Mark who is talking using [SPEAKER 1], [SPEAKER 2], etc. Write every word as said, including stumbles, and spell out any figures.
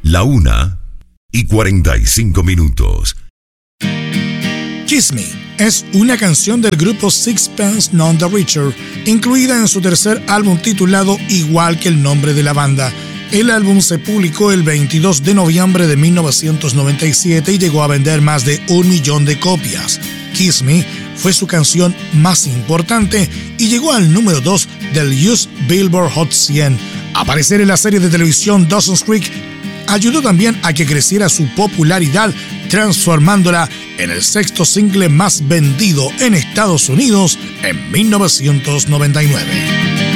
[SPEAKER 1] La una y cuarenta y cinco minutos.
[SPEAKER 2] Kiss Me es una canción del grupo Sixpence None the Richer, incluida en su tercer álbum titulado igual que el nombre de la banda. El álbum se publicó el veintidós de noviembre de mil novecientos noventa y siete y llegó a vender más de un millón de copias. Kiss Me fue su canción más importante y llegó al número dos del U S Billboard Hot cien. Aparecer en la serie de televisión Dawson's Creek ayudó también a que creciera su popularidad, transformándola en el sexto single más vendido en Estados Unidos en mil novecientos noventa y nueve.